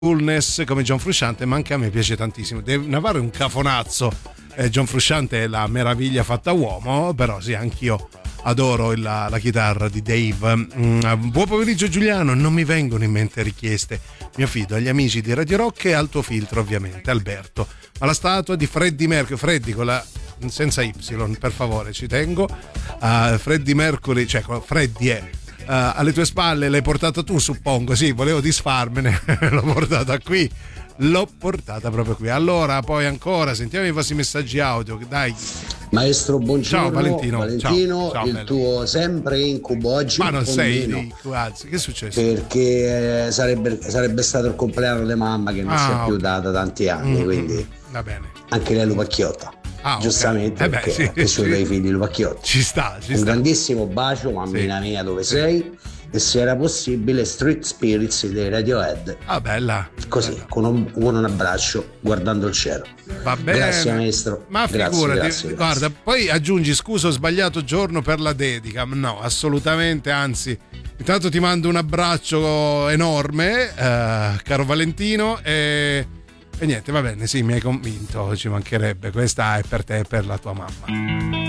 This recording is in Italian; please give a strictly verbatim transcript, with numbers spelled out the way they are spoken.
coolness come John Frusciante, ma anche a me piace tantissimo. Dave Navarro è un cafonazzo, eh, John Frusciante è la meraviglia fatta uomo, però sì, anch'io adoro il, la, la chitarra di Dave. Mm, buon pomeriggio Giuliano, non mi vengono in mente richieste, mi affido agli amici di Radio Rock e al tuo filtro ovviamente, Alberto. Ma la statua di Freddie Mercury, Freddy con la senza Y, per favore, ci tengo. Uh, Freddie Mercury, cioè Freddy è uh, alle tue spalle, l'hai portata tu, suppongo. Sì, volevo disfarmene, l'ho portata qui, l'ho portata proprio qui. Allora, poi ancora, sentiamo i vostri messaggi audio, dai. Maestro, buongiorno. Ciao Valentino. Valentino, ciao, ciao, il bello. tuo sempre incubo oggi. Ma non sei meno, incubo, che è successo? Perché sarebbe, sarebbe stato il compleanno di mamma che non ah, si è più okay. data tanti anni, mm-hmm. quindi va bene. Anche lei lupacchiotta. Ah, giustamente, okay. eh beh, perché sì, sono sì. dei figli lupacchiotti. Ci sta, ci un sta. grandissimo bacio, mammina sì. mia, dove sì. sei? E se era possibile, Street Spirits dei Radiohead. Ah, bella. Così, bella. Con, un, con un abbraccio, guardando il cielo. Va bene. Grazie maestro. Ma grazie, figurati, grazie, guarda, grazie. poi aggiungi scusa, ho sbagliato giorno per la dedica. No, assolutamente, anzi. Intanto ti mando un abbraccio enorme, eh, caro Valentino, e, e niente, va bene, sì, mi hai convinto, ci mancherebbe. Questa è per te e per la tua mamma.